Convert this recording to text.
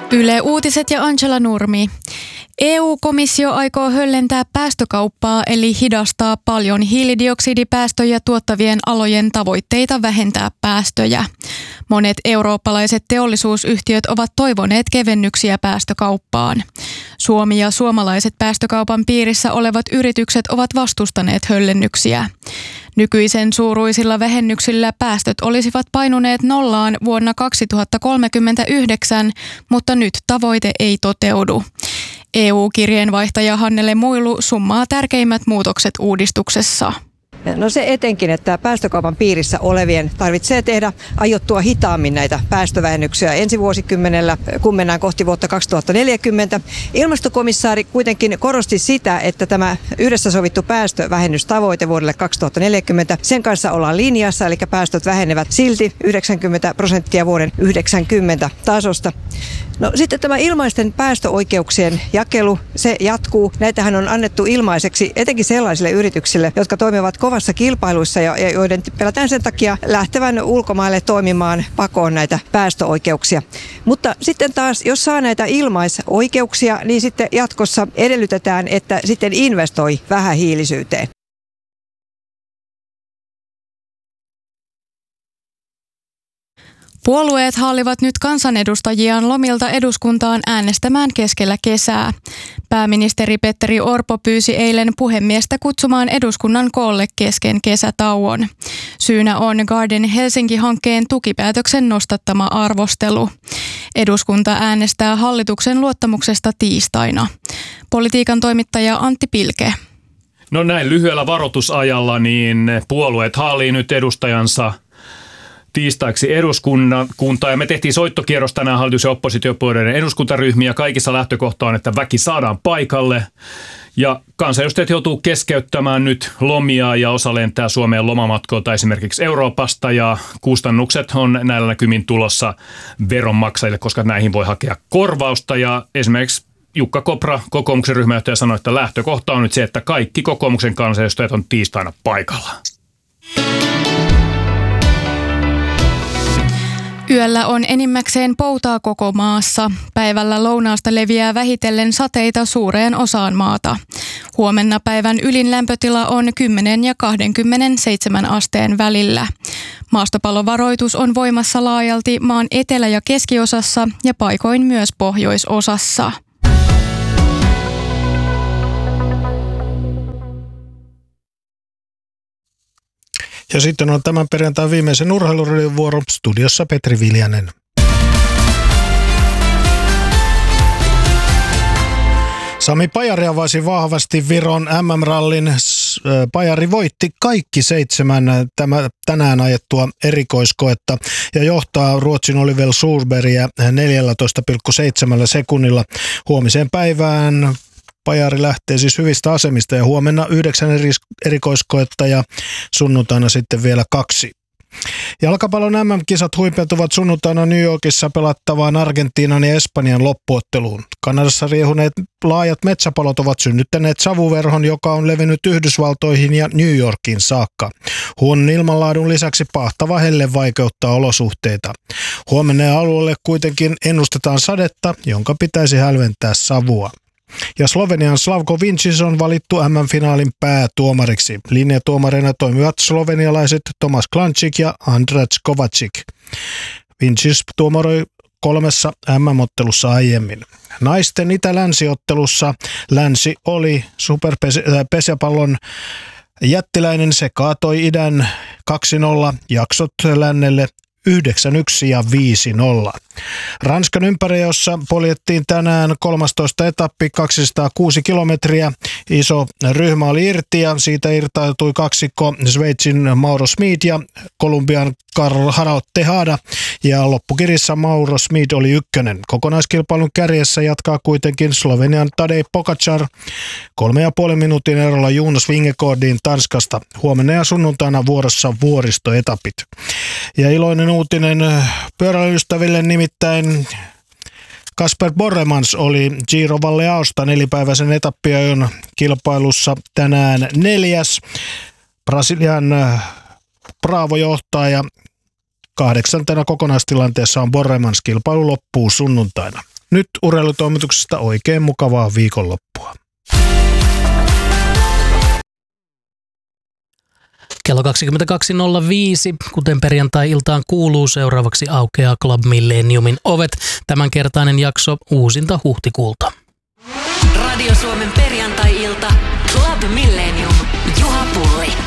Yle Uutiset ja Angela Nurmi. EU-komissio aikoo höllentää päästökauppaa eli hidastaa paljon hiilidioksidipäästöjä tuottavien alojen tavoitteita vähentää päästöjä. Monet eurooppalaiset teollisuusyhtiöt ovat toivoneet kevennyksiä päästökauppaan. Suomi ja suomalaiset päästökaupan piirissä olevat yritykset ovat vastustaneet höllennyksiä. Nykyisen suuruisilla vähennyksillä päästöt olisivat painuneet nollaan vuonna 2039, mutta nyt tavoite ei toteudu. EU-kirjeenvaihtaja Hannele Muilu summaa tärkeimmät muutokset uudistuksessa. No se etenkin, että päästökaupan piirissä olevien tarvitsee tehdä aiottua hitaammin näitä päästövähennyksiä ensi vuosikymmenellä, kun mennään kohti vuotta 2040. Ilmastokomissaari kuitenkin korosti sitä, että tämä yhdessä sovittu päästövähennystavoite vuodelle 2040, sen kanssa ollaan linjassa, eli päästöt vähenevät silti 90% vuoden 90 tasosta. No sitten tämä ilmaisten päästöoikeuksien jakelu, se jatkuu. Näitähän on annettu ilmaiseksi etenkin sellaisille yrityksille, jotka toimivat kovassa kilpailuissa ja joiden pelätään sen takia lähtevän ulkomaille toimimaan pakoon näitä päästöoikeuksia. Mutta sitten taas, jos saa näitä ilmaisoikeuksia, niin sitten jatkossa edellytetään, että sitten investoi vähähiilisyyteen. Puolueet haalivat nyt kansanedustajiaan lomilta eduskuntaan äänestämään keskellä kesää. Pääministeri Petteri Orpo pyysi eilen puhemiestä kutsumaan eduskunnan koolle kesken kesätauon. Syynä on Garden Helsinki-hankkeen tukipäätöksen nostattama arvostelu. Eduskunta äänestää hallituksen luottamuksesta tiistaina. Politiikan toimittaja Antti Pilke. No näin lyhyellä varoitusajalla niin puolueet haalii nyt edustajansa tiistaiksi eduskuntaan ja me tehtiin soittokierros tänään hallitus- ja oppositiopuolueiden eduskuntaryhmiä. Kaikissa lähtökohta on, että väki saadaan paikalle ja kansanedustajat joutuu keskeyttämään nyt lomia ja osa lentää Suomeen lomamatkoilta esimerkiksi Euroopasta ja kustannukset on näillä näkymin tulossa veronmaksajille, koska näihin voi hakea korvausta ja esimerkiksi Jukka Kopra, kokoomuksen ryhmänjohtaja, sanoi, että lähtökohta on nyt se, että kaikki kokoomuksen kansanedustajat on tiistaina paikalla. Yöllä on enimmäkseen poutaa koko maassa. Päivällä lounaasta leviää vähitellen sateita suureen osaan maata. Huomenna päivän ylin lämpötila on 10 ja 27 asteen välillä. Maastopallovaroitus on voimassa laajalti maan etelä- ja keskiosassa ja paikoin myös pohjoisosassa. Ja sitten on tämän perjantain viimeisen urheiluradion vuoro studiossa Petri Viljanen. Sami Pajari avasi vahvasti Viron MM-rallin. Pajari voitti kaikki 7 tänään ajettua erikoiskoetta ja johtaa Ruotsin Oliver Solbergia 14,7 sekunnilla huomiseen päivään. Pajari lähtee siis hyvistä asemista ja huomenna 9 erikoiskoetta ja sunnuntaina sitten vielä 2. Jalkapallon MM-kisat huipeutuvat sunnuntaina New Yorkissa pelattavaan Argentiinan ja Espanjan loppuotteluun. Kanadassa riehuneet laajat metsäpalot ovat synnyttäneet savuverhon, joka on levinnyt Yhdysvaltoihin ja New Yorkiin saakka. Huonon ilmanlaadun lisäksi pahtava helle vaikeuttaa olosuhteita. Huomenna alueelle kuitenkin ennustetaan sadetta, jonka pitäisi hälventää savua. Ja Slovenian Slavko Vinčić on valittu MM-finaalin päätuomariksi. Linjatuomareina toimivat slovenialaiset Tomas Klančík ja Andraž Kovačić. Vinčić tuomaroi 3 MM-ottelussa aiemmin. Naisten itä-länsiottelussa länsi oli superpesäpallon jättiläinen. Se kaatoi idän 2-0, jaksot lännelle 9-1 ja 5-0. Ranskan ympäriössä poljettiin tänään 13 etappi 206 kilometriä. Iso ryhmä oli irti ja siitä irtautui kaksikko Sveitsin Mauro Schmid ja Kolumbian Harald Tejada. Ja loppukirissä Mauro Schmid oli ykkönen. Kokonaiskilpailun kärjessä jatkaa kuitenkin Slovenian Tadej Pogačar 3,5 minuutin erolla Jonas Vingegaardiin Tanskasta. Huomenna ja sunnuntaina vuorossa vuoristoetapit. Ja iloinen uutinen pyöräilystäville nimittäin Kasper Borremans oli Giro Valleaosta 4-päiväisen etappiajon kilpailussa tänään 4. Brasilian Bravo johtaa ja 8. kokonaistilanteessa on Borremans. Kilpailu loppuu sunnuntaina. Nyt urheilutoimituksesta oikein mukavaa viikonloppua. Kello 22.05, kuten perjantai-iltaan kuuluu, seuraavaksi aukeaa Club Millenniumin ovet. Tämänkertainen jakso uusinta huhtikuulta. Radio Suomen perjantai-ilta. Club Millennium. Juha Pulli.